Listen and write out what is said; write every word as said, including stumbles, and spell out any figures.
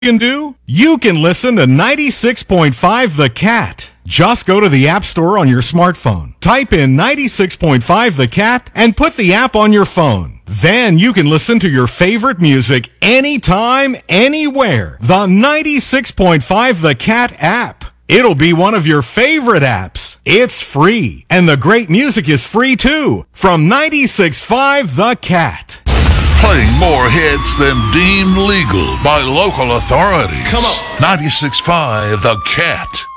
can do? You can listen to ninety-six point five The Cat. Just go to the App Store on your smartphone. Type in ninety-six point five The Cat and put the app on your phone. Then you can listen to your favorite music anytime, anywhere. The ninety-six point five The Cat app. It'll be one of your favorite apps. It's free. And the great music is free too. From ninety-six point five The Cat. Playing more hits than deemed legal by local authorities. Come on. ninety-six point five The Cat.